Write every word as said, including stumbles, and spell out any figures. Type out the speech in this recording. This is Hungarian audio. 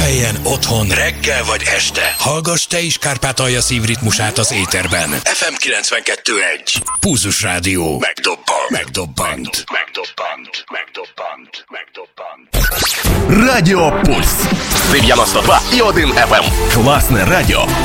munkahelyen, otthon, reggel vagy este. Hallgass te is Kárpátalja szívritmusát az éterben. ef em kilencvenkettő egy. Pulzus Rádió. Megdobbant. Megdobbant. Megdobbant. Megdobbant. Megdobbant. Радио Пульс. девяносто два и один эф эм. Классное радио